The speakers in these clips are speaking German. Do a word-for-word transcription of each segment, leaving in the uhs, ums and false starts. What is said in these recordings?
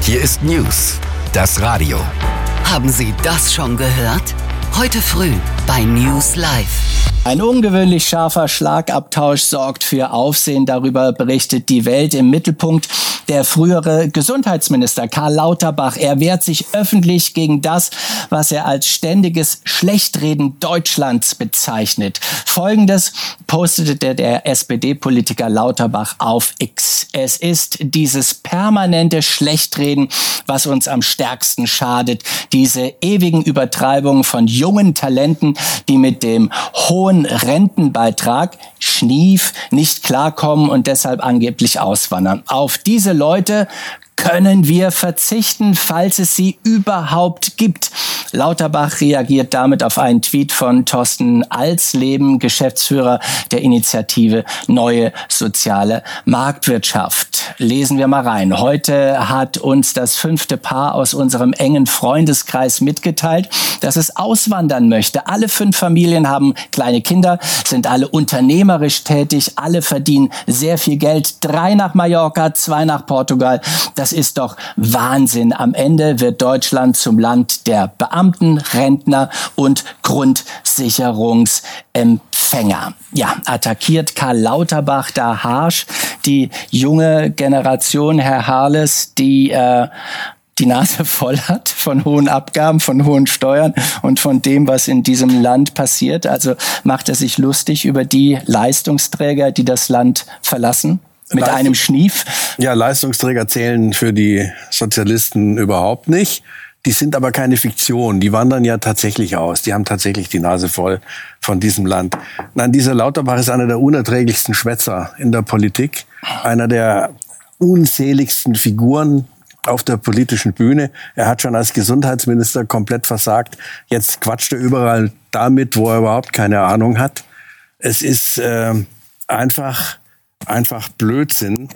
Hier ist News, das Radio. Haben Sie das schon gehört? Heute früh bei News Live. Ein ungewöhnlich scharfer Schlagabtausch sorgt für Aufsehen. Darüber berichtet die Welt. Im Mittelpunkt der frühere Gesundheitsminister Karl Lauterbach. Er wehrt sich öffentlich gegen das, was er als ständiges Schlechtreden Deutschlands bezeichnet. Folgendes postete der, der S P D-Politiker Lauterbach auf X. Es ist dieses permanente Schlechtreden, was uns am stärksten schadet. Diese ewigen Übertreibungen von jungen Talenten, die mit dem hohen Rentenbeitrag, Schnief, nicht klarkommen und deshalb angeblich auswandern. Auf diese Leute können wir verzichten, falls es sie überhaupt gibt. Lauterbach reagiert damit auf einen Tweet von Thorsten Alsleben, Geschäftsführer der Initiative Neue Soziale Marktwirtschaft. Lesen wir mal rein. Heute hat uns das fünfte Paar aus unserem engen Freundeskreis mitgeteilt, dass es auswandern möchte. Alle fünf Familien haben kleine Kinder, sind alle unternehmerisch tätig, alle verdienen sehr viel Geld. Drei nach Mallorca, zwei nach Portugal. Das ist doch Wahnsinn. Am Ende wird Deutschland zum Land der Beamten, Rentner und Grundsicherungsempfänger. Ja, attackiert Karl Lauterbach da harsch die junge Generation, Herr Harles, die äh, die Nase voll hat von hohen Abgaben, von hohen Steuern und von dem, was in diesem Land passiert. Also macht er sich lustig über die Leistungsträger, die das Land verlassen? Mit Leistung, einem Schnief? Ja, Leistungsträger zählen für die Sozialisten überhaupt nicht. Die sind aber keine Fiktion. Die wandern ja tatsächlich aus. Die haben tatsächlich die Nase voll von diesem Land. Nein, dieser Lauterbach ist einer der unerträglichsten Schwätzer in der Politik. Einer der unzähligsten Figuren auf der politischen Bühne. Er hat schon als Gesundheitsminister komplett versagt. Jetzt quatscht er überall damit, wo er überhaupt keine Ahnung hat. Es ist äh, einfach... einfach Blödsinn,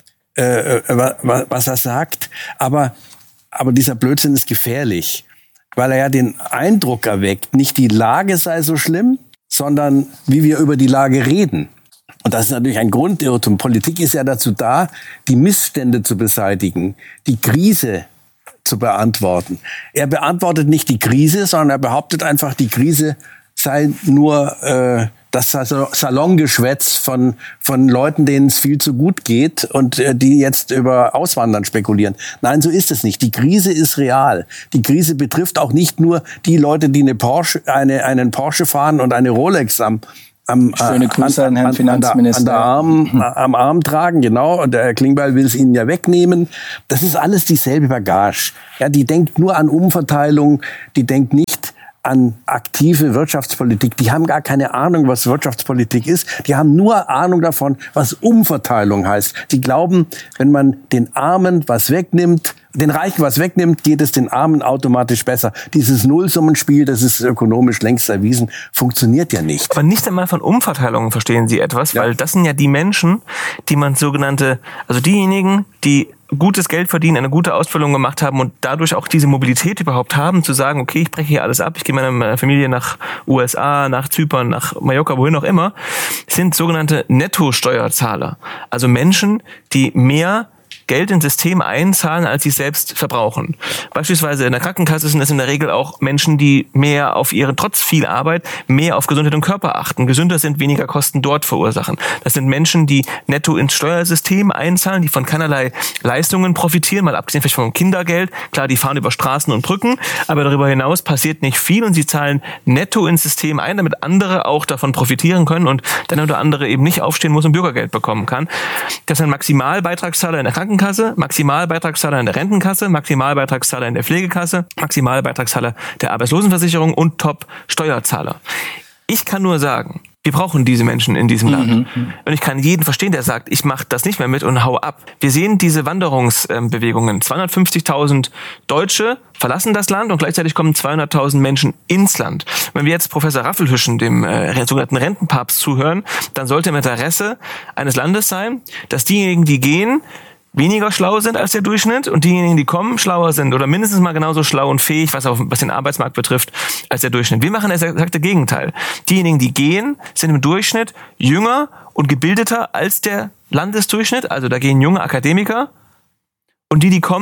äh, was er sagt. Aber, aber dieser Blödsinn ist gefährlich, weil er ja den Eindruck erweckt, nicht die Lage sei so schlimm, sondern wie wir über die Lage reden. Und das ist natürlich ein Grundirrtum. Politik ist ja dazu da, die Missstände zu beseitigen, die Krise zu beantworten. Er beantwortet nicht die Krise, sondern er behauptet einfach, die Krise sei nur äh, das Salongeschwätz von von Leuten, denen es viel zu gut geht und äh, die jetzt über Auswandern spekulieren. Nein, so ist es nicht. Die Krise ist real. Die Krise betrifft auch nicht nur die Leute, die eine Porsche, eine, einen Porsche fahren und eine Rolex am Am, Schöne Grüße an, an Herrn Finanzminister. An der, an der Arm, am Arm tragen, genau. Und der Herr Klingbeil will es ihnen ja wegnehmen. Das ist alles dieselbe Bagage. Ja, die denkt nur an Umverteilung. Die denkt nicht an aktive Wirtschaftspolitik. Die haben gar keine Ahnung, was Wirtschaftspolitik ist. Die haben nur Ahnung davon, was Umverteilung heißt. Die glauben, wenn man den Armen was wegnimmt, den Reichen was wegnimmt, geht es den Armen automatisch besser. Dieses Nullsummenspiel, das ist ökonomisch längst erwiesen, funktioniert ja nicht. Aber nicht einmal von Umverteilungen verstehen Sie etwas, Ja. weil das sind ja die Menschen, die man sogenannte, also diejenigen, die gutes Geld verdienen, eine gute Ausbildung gemacht haben und dadurch auch diese Mobilität überhaupt haben, zu sagen, okay, ich breche hier alles ab, ich gehe mit meiner Familie nach U S A, nach Zypern, nach Mallorca, wohin auch immer, sind sogenannte Nettosteuerzahler. Also Menschen, die mehr Geld ins System einzahlen, als sie selbst verbrauchen. Beispielsweise in der Krankenkasse sind es in der Regel auch Menschen, die mehr auf ihre, trotz viel Arbeit, mehr auf Gesundheit und Körper achten, gesünder sind, weniger Kosten dort verursachen. Das sind Menschen, die netto ins Steuersystem einzahlen, die von keinerlei Leistungen profitieren, mal abgesehen vielleicht vom Kindergeld. Klar, die fahren über Straßen und Brücken, aber darüber hinaus passiert nicht viel und sie zahlen netto ins System ein, damit andere auch davon profitieren können und der eine oder andere eben nicht aufstehen muss und Bürgergeld bekommen kann. Das sind Maximalbeitragszahler in der Krankenkasse, Maximalbeitragszahler in der Rentenkasse, Maximalbeitragszahler in der Pflegekasse, Maximalbeitragszahler der Arbeitslosenversicherung und Top-Steuerzahler. Ich kann nur sagen, wir brauchen diese Menschen in diesem Land. Mhm. Und ich kann jeden verstehen, der sagt, ich mache das nicht mehr mit und hau ab. Wir sehen diese Wanderungsbewegungen. zweihundertfünfzigtausend Deutsche verlassen das Land und gleichzeitig kommen zweihunderttausend Menschen ins Land. Wenn wir jetzt Professor Raffelhüschen, dem äh, sogenannten Rentenpapst, zuhören, dann sollte im Interesse eines Landes sein, dass diejenigen, die gehen, weniger schlau sind als der Durchschnitt und diejenigen, die kommen, schlauer sind oder mindestens mal genauso schlau und fähig, was, auf, was den Arbeitsmarkt betrifft, als der Durchschnitt. Wir machen das exakte Gegenteil. Diejenigen, die gehen, sind im Durchschnitt jünger und gebildeter als der Landesdurchschnitt. Also da gehen junge Akademiker und die, die kommen,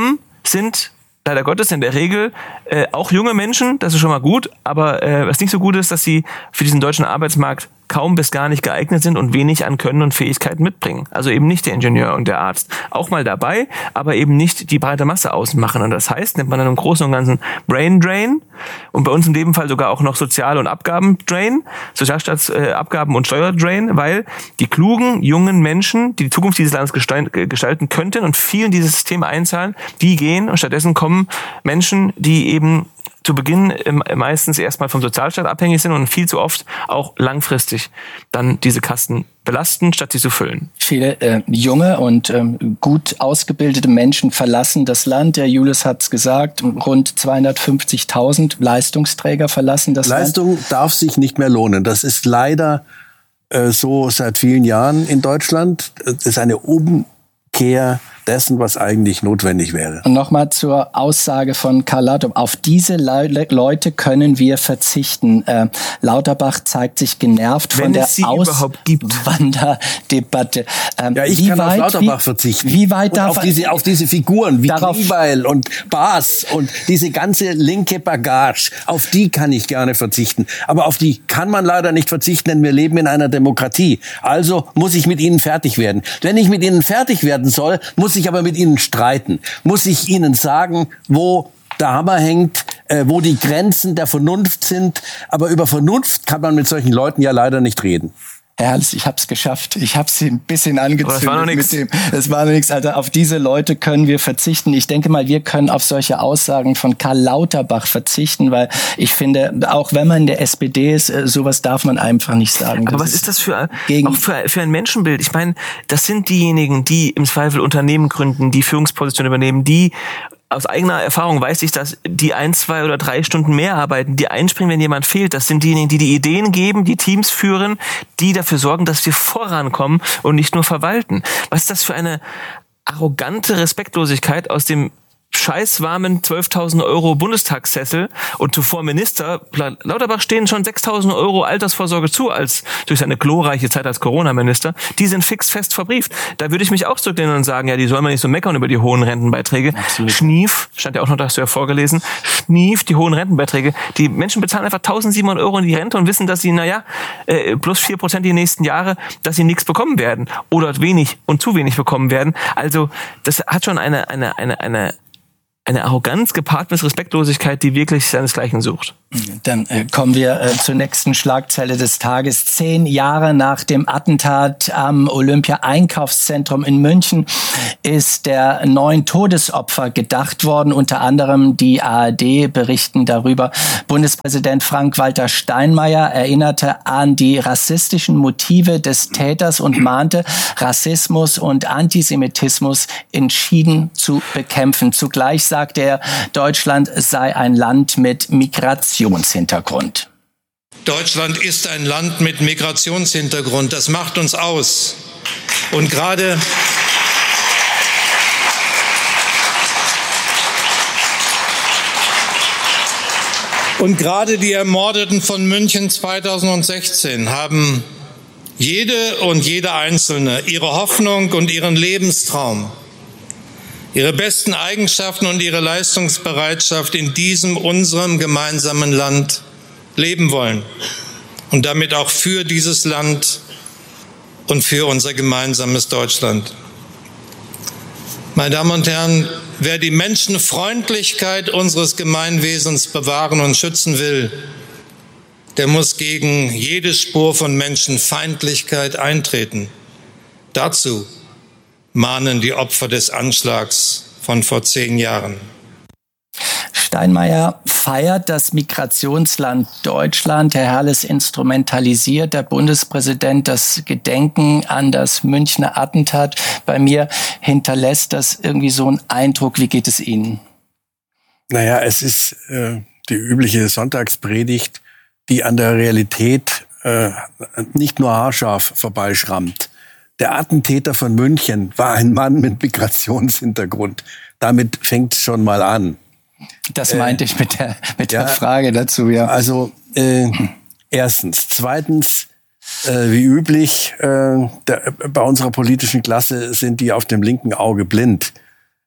sind leider Gottes in der Regel äh, auch junge Menschen, das ist schon mal gut, aber äh, was nicht so gut ist, dass sie für diesen deutschen Arbeitsmarkt kaum bis gar nicht geeignet sind und wenig an Können und Fähigkeiten mitbringen. Also eben nicht der Ingenieur und der Arzt. Auch mal dabei, aber eben nicht die breite Masse ausmachen. Und das heißt, nennt man dann im Großen und Ganzen Brain Drain und bei uns in dem Fall sogar auch noch Sozial- und Abgaben-Drain, Sozialstaatsabgaben- und Steuerdrain, weil die klugen, jungen Menschen, die die Zukunft dieses Landes gestalten könnten und viel in dieses System einzahlen, die gehen und stattdessen kommen Menschen, die eben zu Beginn meistens erstmal vom Sozialstaat abhängig sind und viel zu oft auch langfristig dann diese Kasten belasten, statt sie zu füllen. Viele äh, junge und ähm, gut ausgebildete Menschen verlassen das Land. Der Julius hat es gesagt, rund zweihundertfünfzigtausend Leistungsträger verlassen das Leistung Land. Leistung darf sich nicht mehr lohnen. Das ist leider äh, so seit vielen Jahren in Deutschland. Das ist eine Umkehr dessen, was eigentlich notwendig wäre. Und nochmal zur Aussage von Karl Lauterbach. Auf diese Le- Leute können wir verzichten. Äh, Lauterbach zeigt sich genervt Wenn von der es sie überhaupt gibt. Auswanderdebatte. Ähm, Ja, ich wie kann weit, auf Lauterbach wie, verzichten. Wie weit und darf auf diese, auf diese Figuren wie darauf- Klingbeil und Baas und diese ganze linke Bagage, auf die kann ich gerne verzichten. Aber auf die kann man leider nicht verzichten, denn wir leben in einer Demokratie. Also muss ich mit ihnen fertig werden. Wenn ich mit ihnen fertig werden soll, muss ich aber mit ihnen streiten. Muss ich ihnen sagen, wo der Hammer hängt, äh, wo die Grenzen der Vernunft sind. Aber über Vernunft kann man mit solchen Leuten ja leider nicht reden. Herr Herrles, ich hab's geschafft. Ich habe sie ein bisschen angezündet. Aber das war noch nix. Mit dem, das war noch nichts. Also auf diese Leute können wir verzichten. Ich denke mal, wir können auf solche Aussagen von Karl Lauterbach verzichten, weil ich finde, auch wenn man in der S P D ist, sowas darf man einfach nicht sagen. Aber Das was ist das für, gegen- auch für, für ein Menschenbild? Ich meine, das sind diejenigen, die im Zweifel Unternehmen gründen, die Führungspositionen übernehmen, die aus eigener Erfahrung weiß ich, dass die ein, zwei oder drei Stunden mehr arbeiten, die einspringen, wenn jemand fehlt. Das sind diejenigen, die die Ideen geben, die Teams führen, die dafür sorgen, dass wir vorankommen und nicht nur verwalten. Was ist das für eine arrogante Respektlosigkeit aus dem scheißwarmen zwölftausend Euro Bundestagssessel und zuvor Minister. Lauterbach stehen schon sechstausend Euro Altersvorsorge zu, als durch seine glorreiche Zeit als Corona-Minister. Die sind fix fest verbrieft. Da würde ich mich auch zurücklehnen und sagen, ja, die sollen mal nicht so meckern über die hohen Rentenbeiträge. Absolut. Schnief, stand ja auch noch, das hast du ja vorgelesen, Schnief, die hohen Rentenbeiträge. Die Menschen bezahlen einfach eintausendsiebenhundert Euro in die Rente und wissen, dass sie, naja, äh, plus vier Prozent die nächsten Jahre, dass sie nichts bekommen werden oder wenig und zu wenig bekommen werden. Also das hat schon eine, eine, eine, eine Eine Arroganz gepaart mit Respektlosigkeit, die wirklich seinesgleichen sucht. Dann äh, kommen wir äh, zur nächsten Schlagzeile des Tages. Zehn Jahre nach dem Attentat am Olympia-Einkaufszentrum in München ist der neuen Todesopfer gedacht worden. Unter anderem die A R D berichten darüber. Bundespräsident Frank-Walter Steinmeier erinnerte an die rassistischen Motive des Täters und mahnte, Rassismus und Antisemitismus entschieden zu bekämpfen. Zugleich sagte er, Deutschland sei ein Land mit Migrationshintergrund. Deutschland ist ein Land mit Migrationshintergrund. Das macht uns aus. Und gerade und gerade die Ermordeten von München zweitausendsechzehn haben jede und jeder Einzelne ihre Hoffnung und ihren Lebenstraum, ihre besten Eigenschaften und ihre Leistungsbereitschaft in diesem, unserem gemeinsamen Land leben wollen und damit auch für dieses Land und für unser gemeinsames Deutschland. Meine Damen und Herren, wer die Menschenfreundlichkeit unseres Gemeinwesens bewahren und schützen will, der muss gegen jede Spur von Menschenfeindlichkeit eintreten. Dazu mahnen die Opfer des Anschlags von vor zehn Jahren. Steinmeier feiert das Migrationsland Deutschland. Herr Herrles, instrumentalisiert der Bundespräsident das Gedenken an das Münchner Attentat. Bei mir hinterlässt das irgendwie so einen Eindruck. Wie geht es Ihnen? Naja, es ist äh, die übliche Sonntagspredigt, die an der Realität äh, nicht nur haarscharf vorbeischrammt. Der Attentäter von München war ein Mann mit Migrationshintergrund. Damit fängt es schon mal an. Das meinte äh, ich mit der mit ja, der Frage dazu, ja. Also äh, erstens. Zweitens, äh, wie üblich, äh, der, bei unserer politischen Klasse sind die auf dem linken Auge blind.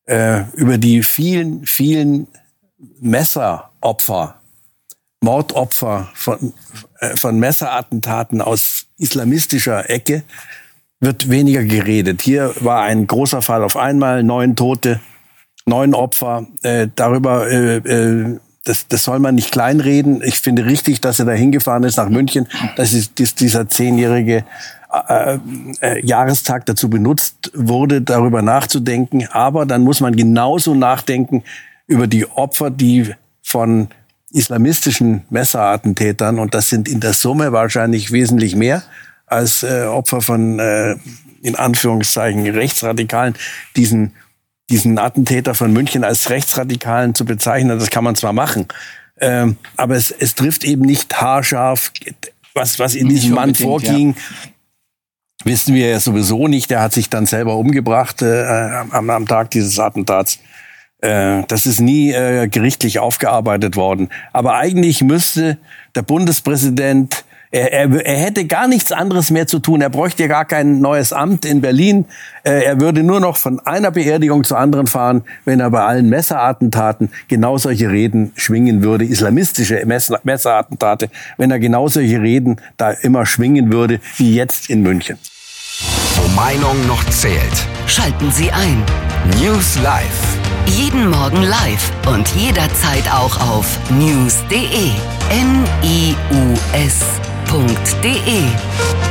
äh, über die vielen, vielen Messeropfer, Mordopfer von, äh, von Messerattentaten aus islamistischer Ecke, wird weniger geredet. Hier war ein großer Fall auf einmal, neun Tote, neun Opfer. Äh, darüber, äh, äh, das, das soll man nicht kleinreden. Ich finde richtig, dass er da hingefahren ist nach München, dass ist, dass dieser zehnjährige äh, äh, Jahrestag dazu benutzt wurde, darüber nachzudenken. Aber dann muss man genauso nachdenken über die Opfer, die von islamistischen Messerattentätern, und das sind in der Summe wahrscheinlich wesentlich mehr, als äh, Opfer von, äh, in Anführungszeichen, Rechtsradikalen, diesen, diesen Attentäter von München als Rechtsradikalen zu bezeichnen, das kann man zwar machen, ähm, aber es, es trifft eben nicht haarscharf, was, was in diesem Mann vorging, ja. Wissen wir ja sowieso nicht. Der hat sich dann selber umgebracht äh, am, am Tag dieses Attentats. Äh, das ist nie äh, gerichtlich aufgearbeitet worden. Aber eigentlich müsste der Bundespräsident Er, er, er hätte gar nichts anderes mehr zu tun. Er bräuchte ja gar kein neues Amt in Berlin. Er würde nur noch von einer Beerdigung zur anderen fahren, wenn er bei allen Messerattentaten genau solche Reden schwingen würde, islamistische Messerattentate, wenn er genau solche Reden da immer schwingen würde, wie jetzt in München. Wo Meinung noch zählt. Schalten Sie ein. News Live. Jeden Morgen live und jederzeit auch auf news punkt de. N I U S punkt de